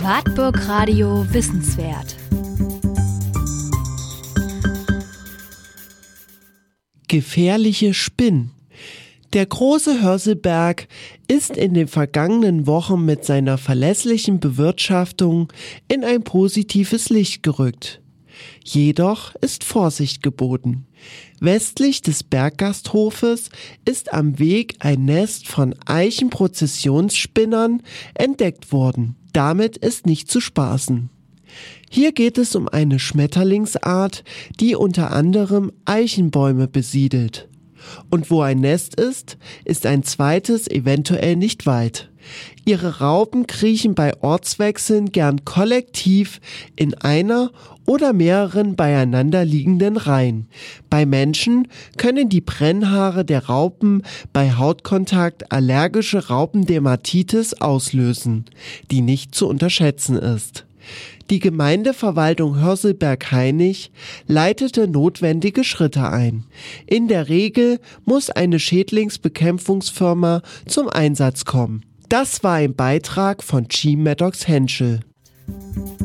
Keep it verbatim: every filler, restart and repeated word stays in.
Wartburg Radio Wissenswert. Gefährliche Spinnen. Der große Hörselberg ist in den vergangenen Wochen mit seiner verlässlichen Bewirtschaftung in ein positives Licht gerückt. Jedoch ist Vorsicht geboten. Westlich des Berggasthofes ist am Weg ein Nest von Eichenprozessionsspinnern entdeckt worden. Damit ist nicht zu spaßen. Hier geht es um eine Schmetterlingsart, die unter anderem Eichenbäume besiedelt. Und wo ein Nest ist, ist ein zweites eventuell nicht weit. Ihre Raupen kriechen bei Ortswechseln gern kollektiv in einer oder mehreren beieinander liegenden Reihen. Bei Menschen können die Brennhaare der Raupen bei Hautkontakt allergische Raupendermatitis auslösen, die nicht zu unterschätzen ist. Die Gemeindeverwaltung Hörselberg-Hainich leitete notwendige Schritte ein. In der Regel muss eine Schädlingsbekämpfungsfirma zum Einsatz kommen. Das war ein Beitrag von Team Maddox Henschel.